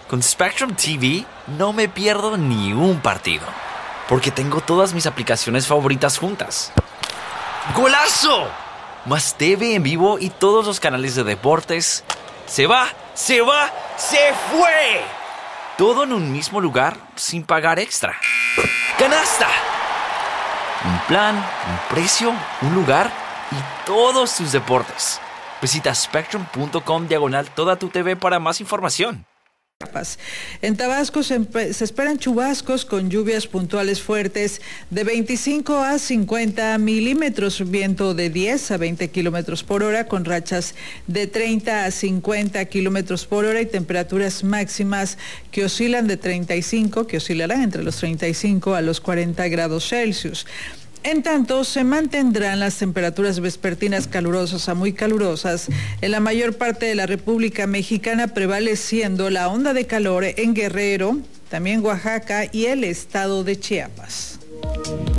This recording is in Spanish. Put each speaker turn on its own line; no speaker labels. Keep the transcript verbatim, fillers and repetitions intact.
Con Spectrum T V no me pierdo ni un partido, porque tengo todas mis aplicaciones favoritas juntas. ¡Golazo! Más T V en vivo y todos los canales de deportes. ¡Se va! ¡Se va! ¡Se fue! Todo en un mismo lugar sin pagar extra. ¡Canasta! Un plan, un precio, un lugar y todos tus deportes. Visita spectrum.com diagonal toda tu T V para más información.
En Tabasco se, se esperan chubascos con lluvias puntuales fuertes de veinticinco a cincuenta milímetros, viento de diez a veinte kilómetros por hora con rachas de treinta a cincuenta kilómetros por hora y temperaturas máximas que oscilan de treinta y cinco, que oscilarán entre los treinta y cinco a los cuarenta grados Celsius. En tanto, se mantendrán las temperaturas vespertinas calurosas a muy calurosas en la mayor parte de la República Mexicana, prevaleciendo la onda de calor en Guerrero, también Oaxaca y el estado de Chiapas.